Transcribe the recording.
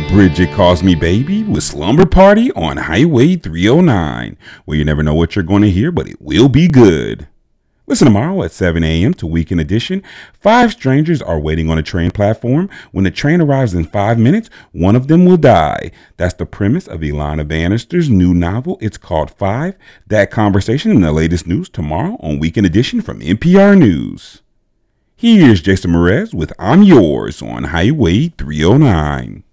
Bridget Calls Me Baby with Slumber Party on Highway 309, where you never know what you're going to hear, but it will be good. Listen tomorrow at 7 a.m. to Weekend Edition. 5 strangers are waiting on a train platform. When the train arrives in 5 minutes, one of them will die. That's the premise of Ilana Bannister's new novel. It's called 5. That conversation and the latest news tomorrow on Weekend Edition from NPR News. Here's Jason Mrez with I'm Yours on Highway 309.